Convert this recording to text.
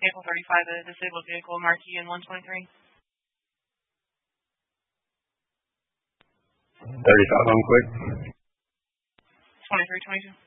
Vehicle 35, a disabled vehicle, marquee in 123. 35 on quick. 2322.